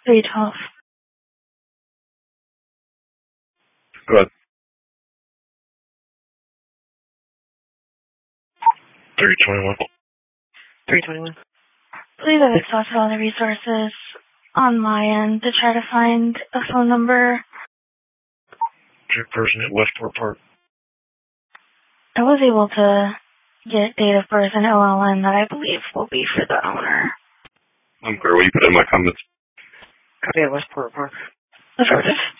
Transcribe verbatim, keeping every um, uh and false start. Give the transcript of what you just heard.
three twelve. Go ahead. three twenty-one. three twenty-one. Believe I've exhausted all the resources on my end to try to find a phone number. Check person at Westport Park. I was able to get date of birth and O L N that I believe will be for the owner. I'm clear. Will you put in my comments? Copy at Westport Park. Affirmative.